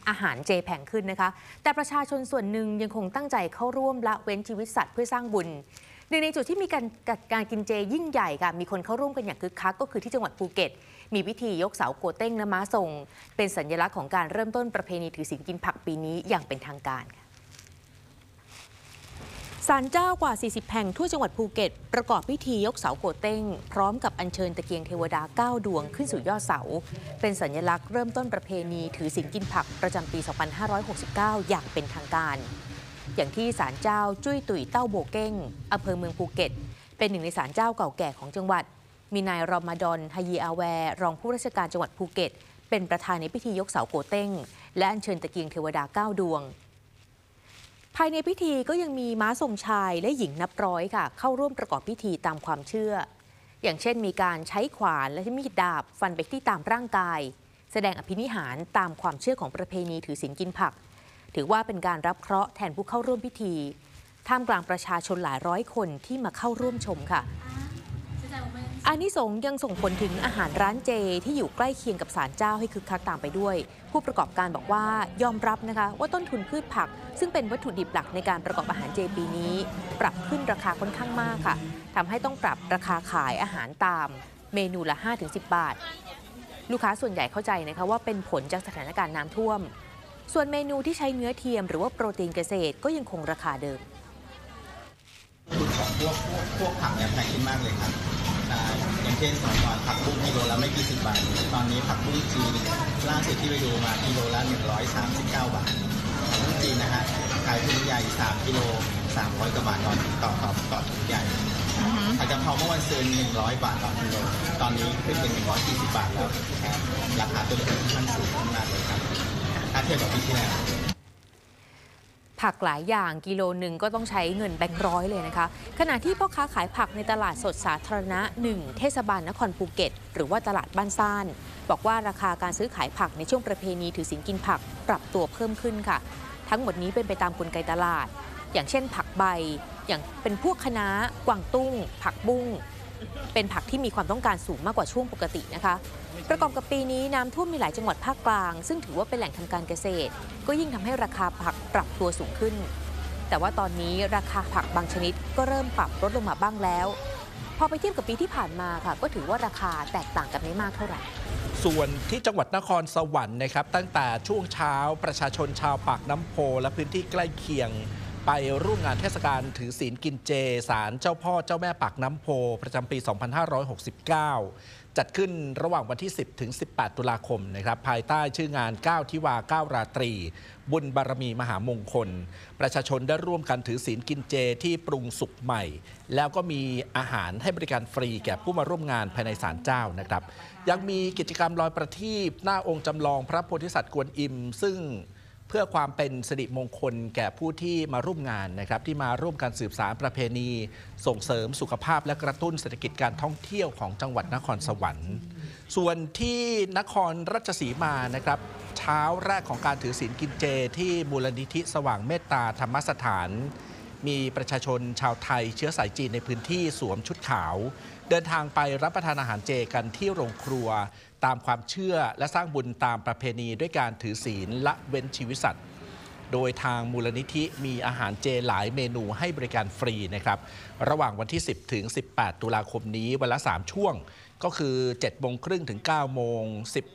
อาหารเจแพงขึ้นนะคะแต่ประชาชนส่วนหนึ่งยังคงตั้งใจเข้าร่วมละเว้นชีวิตสัตว์เพื่อสร้างบุญหนึ่งในจุดที่มีการกินเจยิ่งใหญ่ค่ะมีคนเข้าร่วมกันอย่างคึกคักก็คือที่จังหวัดภูเก็ตมีพิธียกเสาโกเต้งและม้าทรงเป็นสัญลักษณ์ของการเริ่มต้นประเพณีถือศีลกินผักปีนี้อย่างเป็นทางการศาลเจ้ากว่า 40 แห่งทั่วจังหวัดภูเก็ตประกอบพิธียกเสาโกเต้งพร้อมกับอัญเชิญตะเกียงเทวดา9 ดวงขึ้นสู่ยอดเสาเป็นสัญลักษณ์เริ่มต้นประเพณีถือศีลกินผักประจำปี 2569 อย่างเป็นทางการอย่างที่ศาลเจ้าจุ้ยตุ๋ยเต้าโบเก้งอำเภอเมืองภูเก็ตเป็นหนึ่งในศาลเจ้าเก่าแก่ของจังหวัดมีนายรอมฎอนฮายีอาแวร์รองผู้ราชการจังหวัดภูเก็ตเป็นประธานในพิธียกเสาโกเต้งและอัญเชิญตะเกียงเทวดา9 ดวงภายในพิธีก็ยังมีม้าทรงชายและหญิงนับร้อยค่ะเข้าร่วมประกอบพิธีตามความเชื่ออย่างเช่นมีการใช้ขวานและมีดดาบฟันไปที่ตามร่างกายแสดงอภินิหารตามความเชื่อของประเพณีถือศีลกินผักถือว่าเป็นการรับเคราะห์แทนผู้เข้าร่วมพิธีท่ามกลางประชาชนหลายร้อยคนที่มาเข้าร่วมชมค่ะอานิสงส์ยังส่งผลถึงอาหารร้านเจที่อยู่ใกล้เคียงกับศาลเจ้าให้คึกคักตามไปด้วยผู้ประกอบการบอกว่ายอมรับนะคะว่าต้นทุนพืชผักซึ่งเป็นวัตถุดิบหลักในการประกอบอาหารเจปีนี้ปรับขึ้นราคาค่อนข้างมากค่ะทำให้ต้องปรับราคาขายอาหารตามเมนูละ 5-10 บาทลูกค้าส่วนใหญ่เข้าใจนะคะว่าเป็นผลจากสถานการณ์น้ำท่วมส่วนเมนูที่ใช้เนื้อเทียมหรือว่าโปรตีนเกษตรก็ยังคงราคาเดิมพวกผักเนี่ยแพงขึ้นมากเลยครับอย่างเช่นสมัยก่อนผักบุ้งกิโลละไม่กี่สิบบาทตอนนี้ผักบุ้งจีนล่าสุดที่ไปดูมากิโลละ139 บาทผักบุ้งจีนนะฮะขายถุงใหญ่3 กิโล300 กว่าบาทต่อถุงใหญ่ผักกะเพราเมื่อวันซื้อ100 บาทต่อกิโลตอนนี้ขึ้นเป็น140 บาทแล้วครับราคาตัวเลขค่อนข้างสูงมากเลยครับถ้าเทียบกับปีที่แล้วผักหลายอย่างกิโลหนึ่งก็ต้องใช้เงินแบงค์ร้อยเลยนะคะขณะที่พ่อค้าขายผักในตลาดสดสาธารณะ1เทศบาลนครภูเก็ตหรือว่าตลาดบ้านซ่านบอกว่าราคาการซื้อขายผักในช่วงประเพณีถือศีลกินผักปรับตัวเพิ่มขึ้นค่ะทั้งหมดนี้เป็นไปตามกลไกตลาดอย่างเช่นผักใบอย่างเป็นพวกคะน้ากวางตุ้งผักบุ้งเป็นผักที่มีความต้องการสูงมากกว่าช่วงปกตินะคะประกอบกับปีนี้น้ำท่วมมีหลายจังหวัดภาคกลางซึ่งถือว่าเป็นแหล่งทำการเกษตรก็ยิ่งทำให้ราคาผักปรับตัวสูงขึ้นแต่ว่าตอนนี้ราคาผักบางชนิดก็เริ่มปรับลดลงมาบ้างแล้วพอไปเทียบกับปีที่ผ่านมาค่ะก็ถือว่าราคาแตกต่างกันไม่มากเท่าไหร่ส่วนที่จังหวัดนครสวรรค์นะครับตั้งแต่ช่วงเช้าประชาชนชาวปากน้ำโพและพื้นที่ใกล้เคียงไปร่วมงานเทศกาลถือศีลกินเจศาลเจ้าพ่อเจ้าแม่ปากน้ำโพประจำปี 2569 จัดขึ้นระหว่างวันที่ 10 ถึง 18 ตุลาคมนะครับภายใต้ชื่องาน9ทิวา9ราตรีบุญบารมีมหามงคลประชาชนได้ร่วมกันถือศีลกินเจที่ปรุงสุกใหม่แล้วก็มีอาหารให้บริการฟรีแก่ผู้มาร่วมงานภายในศาลเจ้านะครับยังมีกิจกรรมลอยประทีปหน้าองค์จำลองพระโพธิสัตว์กวนอิมซึ่งเพื่อความเป็นสิริมงคลแก่ผู้ที่มาร่วมงานนะครับที่มาร่วมกันสืบสานประเพณีส่งเสริมสุขภาพและกระตุ้นเศรษฐกิจการท่องเที่ยวของจังหวัดนครสวรรค์ส่วนที่นครราชสีมานะครับเช้าแรกของการถือศีลกินเจที่มูลนิธิสว่างเมตตาธรรมสถานมีประชาชนชาวไทยเชื้อสายจีนในพื้นที่สวมชุดขาวเดินทางไปรับประทานอาหารเจกันที่โรงครัวตามความเชื่อและสร้างบุญตามประเพณีด้วยการถือศีลละเว้นชีวิตสัตว์โดยทางมูลนิธิมีอาหารเจหลายเมนูให้บริการฟรีนะครับระหว่างวันที่ 10 ถึง 18 ตุลาคมนี้วันละ 3 ช่วงก็คือ 7 โมงครึ่งถึง 9 โมง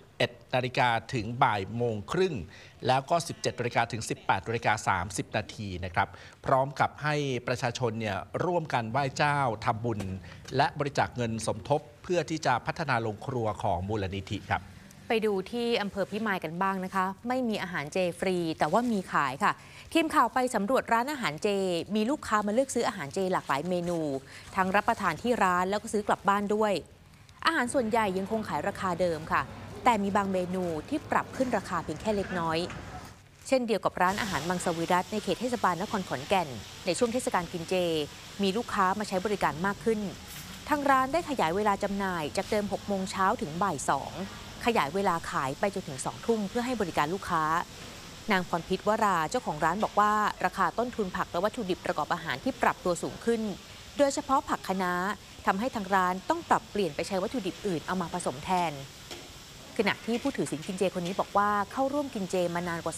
11 นาฬิกาถึงบ่ายโมงครึ่งแล้วก็ 17 นาฬิกาถึง 18 นาฬิกา 30 นาทีนะครับพร้อมกับให้ประชาชนเนี่ยร่วมกันไหว้เจ้าทำบุญและบริจาคเงินสมทบเพื่อที่จะพัฒนาโรงครัวของมูลนิธิครับไปดูที่อำเภอพิมายกันบ้างนะคะไม่มีอาหารเจฟรีแต่ว่ามีขายค่ะทีมข่าวไปสำรวจร้านอาหารเจมีลูกค้ามาเลือกซื้ออาหารเจหลากหลายเมนูทั้งรับประทานที่ร้านแล้วก็ซื้อกลับบ้านด้วยอาหารส่วนใหญ่ยังคงขายราคาเดิมค่ะแต่มีบางเมนูที่ปรับขึ้นราคาเพียงแค่เล็กน้อยเช่นเดียวกับร้านอาหารมังสวิรัติในเขตเทศบาลนครขอนแก่นในช่วงเทศกาลกินเจมีลูกค้ามาใช้บริการมากขึ้นทางร้านได้ขยายเวลาจำหน่ายจากเดิม 6 โมงเช้าถึงบ่าย 2ขยายเวลาขายไปจนถึง 2 ทุ่มเพื่อให้บริการลูกค้านางพรพิษวราเจ้าของร้านบอกว่าราคาต้นทุนผักและวัตถุดิบประกอบอาหารที่ปรับตัวสูงขึ้นโดยเฉพาะผักคะน้าทำให้ทางร้านต้องปรับเปลี่ยนไปใช้วัตถุดิบอื่นเอามาผสมแทนขณะที่ผู้ถือศีลกินเจคนนี้บอกว่าเข้าร่วมกินเจมานานกว่า